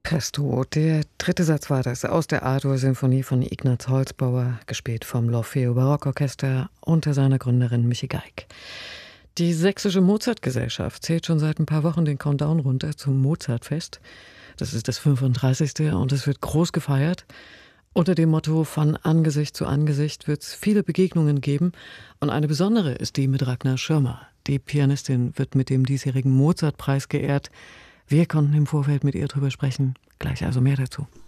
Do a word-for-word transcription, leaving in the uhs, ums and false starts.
Pesto, der dritte Satz war das aus der A-Dur-Sinfonie von Ignaz Holzbauer, gespielt vom L'Orfeo Barockorchester unter seiner Gründerin Michi Geig. Die Sächsische Mozartgesellschaft zählt schon seit ein paar Wochen den Countdown runter zum Mozartfest. Das ist das fünfunddreißigste und es wird groß gefeiert. Unter dem Motto „Von Angesicht zu Angesicht" wird es viele Begegnungen geben und eine besondere ist die mit Ragnar Schirmer. Die Pianistin wird mit dem diesjährigen Mozartpreis geehrt. Wir konnten im Vorfeld mit ihr drüber sprechen. Gleich also mehr dazu.